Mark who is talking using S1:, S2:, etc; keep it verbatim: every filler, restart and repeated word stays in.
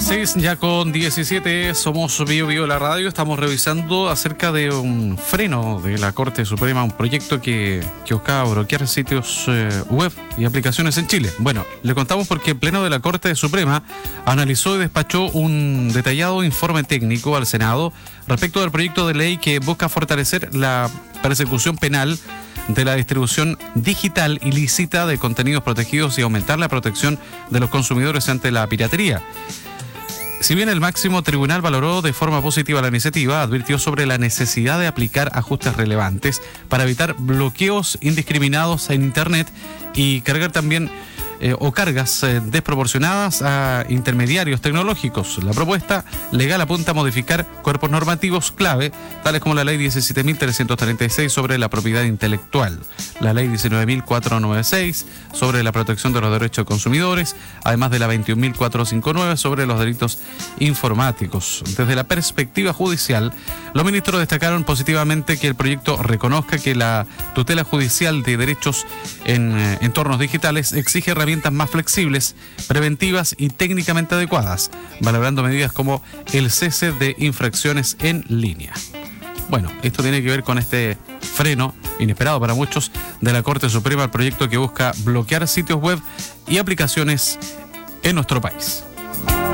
S1: seis ya con diecisiete, somos Bio Bio la radio. Estamos revisando acerca de un freno de la Corte Suprema, un proyecto que, que buscaba bloquear sitios eh, web y aplicaciones en Chile. Bueno, le contamos porque el Pleno de la Corte Suprema analizó y despachó un detallado informe técnico al Senado respecto del proyecto de ley que busca fortalecer la persecución penal de la distribución digital ilícita de contenidos protegidos y aumentar la protección de los consumidores ante la piratería. Si bien el máximo tribunal valoró de forma positiva la iniciativa, advirtió sobre la necesidad de aplicar ajustes relevantes para evitar bloqueos indiscriminados en Internet y cargar también eh, o cargas eh, desproporcionadas a intermediarios tecnológicos. La propuesta legal apunta a modificar cuerpos normativos clave, tales como la Ley diecisiete mil trescientos treinta y seis sobre la propiedad intelectual, la Ley diecinueve mil cuatrocientos noventa y seis sobre la protección de los derechos de consumidores, además de la veintiún mil cuatrocientos cincuenta y nueve sobre los delitos informáticos. Desde la perspectiva judicial, los ministros destacaron positivamente que el proyecto reconozca que la tutela judicial de derechos en eh, entornos digitales exige herramientas más flexibles, preventivas y técnicamente adecuadas, valorando medidas como el cese de infracciones en línea. Bueno, esto tiene que ver con este freno, inesperado para muchos, de la Corte Suprema al proyecto que busca bloquear sitios web y aplicaciones en nuestro país.